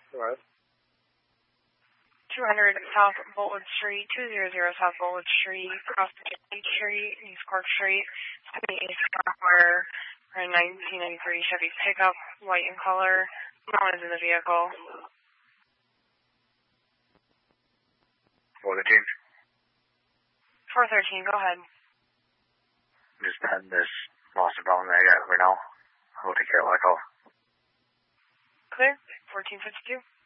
Right. 200 South Boltwood Street, 200 South Boltwood Street, across East Street, East Clark Street, 78 Square, for a 1993 Chevy pickup, white in color. No one is in the vehicle. 413. 413, go ahead. Just had this loss of problem that I got right now. I'll take care of that call. Clear? 1452.